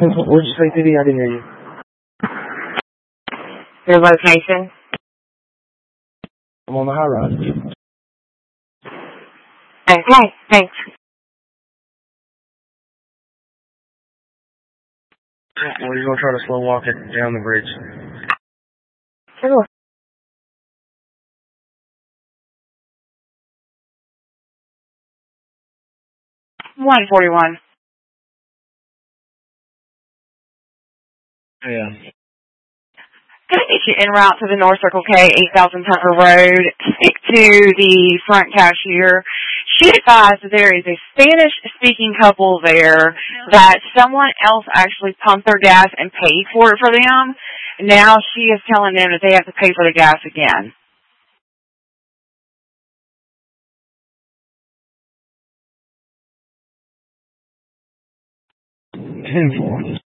What'd you say, Diddy? I didn't hear you. Your location? I'm on the high rise. Okay, thanks. Well, you're going to try to slow walk it down the bridge. Sure. $141. Yeah. Can I get you en route to the North Circle K, 8000 Tucker Road? Speak to the front cashier. She advised that there is a Spanish-speaking couple there that someone else actually pumped their gas and paid for it for them. Now she is telling them that they have to pay for the gas again. 10-4.